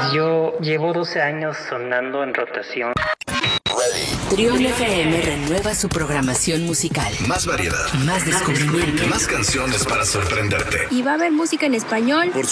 Yo llevo 12 años sonando en rotación. Trión FM renueva su programación musical. Más variedad. Más descubrimiento. Más canciones para sorprenderte. Y va a haber música en español.